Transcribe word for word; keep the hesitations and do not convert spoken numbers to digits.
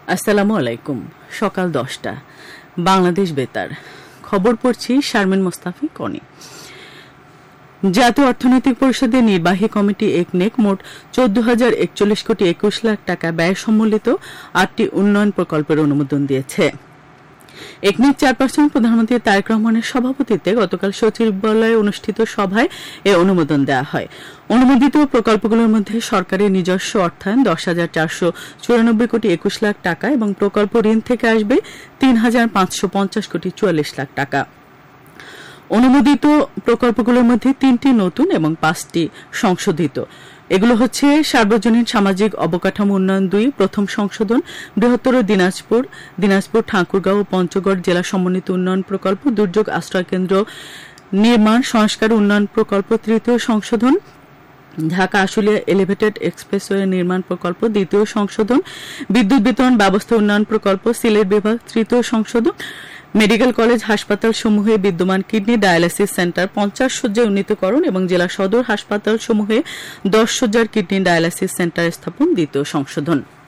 আসসালামু আলাইকুম। সকাল দশটা, বাংলাদেশ বেতার খবর পড়ছি শারমিন মোস্তাফি কনি। জাতীয় অর্থনৈতিক পরিষদের নির্বাহী কমিটি একনেক মোট চোদ্দ হাজার একচল্লিশ কোটি একুশ লাখ টাকা ব্যয় সম্বলিত আটটি উন্নয়ন প্রকল্পের অনুমোদন দিয়েছে। একনেক চেয়ারপারসন প্রধানমন্ত্রী তারেক রহমানের সভাপতিত্বে গতকাল সচিবালয়ে অনুষ্ঠিত সভায় এ অনুমোদন দেওয়া হয়। অনুমোদিত প্রকল্পগুলোর মধ্যে সরকারের নিজস্ব অর্থায়ন দশ হাজার চারশো চুরানব্বই কোটি একুশ লাখ টাকা এবং প্রকল্প ঋণ থেকে আসবে তিন হাজার পাঁচশো পঞ্চাশ কোটি চুয়াল্লিশ লাখ টাকা। অনুমোদিত প্রকল্পগুলোর মধ্যে তিনটি নতুন এবং পাঁচটি সংশোধিত। এগুলো হচ্ছে সার্বজনীন সামাজিক অবকাঠামো উন্নয়ন দুই প্রথম সংশোধন, বৃহত্তর দিনাজপুর দিনাজপুর ঠাকুরগাঁও ও পঞ্চগড় জেলা সমন্বিত উন্নয়ন প্রকল্প, দুর্যোগ আশ্রয় কেন্দ্র নির্মাণ সংস্কার উন্নয়ন প্রকল্প তৃতীয় সংশোধন, ঢাকা আশুলিয়া এলিভেটেড এক্সপ্রেসওয়ে নির্মাণ প্রকল্প দ্বিতীয় সংশোধন, বিদ্যুৎ বিতরণ ব্যবস্থা উন্নয়ন প্রকল্প সিলেট বিভাগ তৃতীয় সংশোধন, মেডিকেল কলেজ হাসপাতাল সমূহে বিদ্যমান কিডনি ডায়ালাইসিস সেন্টার পঞ্চাশ শয্যায় উন্নীতকরণ এবং জেলা সদর হাসপাতাল সমূহে দশ শয্যার কিডনি ডায়ালাইসিস সেন্টার স্থাপন দ্বিতীয় সংশোধন।